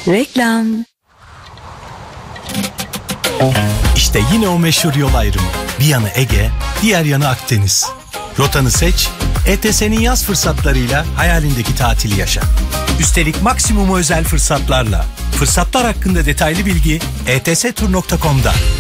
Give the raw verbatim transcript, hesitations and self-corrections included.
Reklam. İşte yine o meşhur yol ayrımı. Bir yanı Ege, diğer yanı Akdeniz. Rotanı seç, E T S'nin yaz fırsatlarıyla hayalindeki tatili yaşa. Üstelik maksimum özel fırsatlarla. Fırsatlar hakkında detaylı bilgi e t s tur nokta com'da.